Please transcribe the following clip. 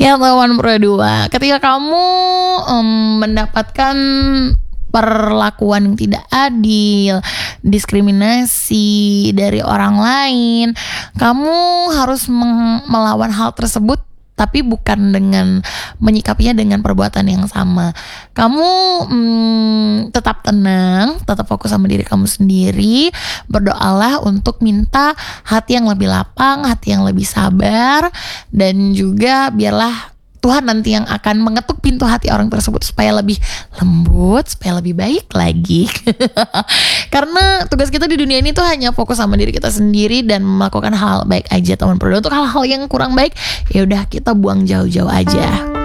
Ya teman Pro 2, ketika kamu mendapatkan perlakuan yang tidak adil, diskriminasi dari orang lain, kamu harus melawan hal tersebut, tapi bukan dengan menyikapinya dengan perbuatan yang sama. Kamu tetap tenang, tetap fokus sama diri kamu sendiri. Berdoalah untuk minta hati yang lebih lapang, hati yang lebih sabar, dan juga biarlah Tuhan nanti yang akan mengetuk pintu hati orang tersebut supaya lebih lembut, supaya lebih baik lagi. Karena tugas kita di dunia ini tuh hanya fokus sama diri kita sendiri dan melakukan hal baik aja, teman Pro. Untuk hal-hal yang kurang baik, ya udah kita buang jauh-jauh aja.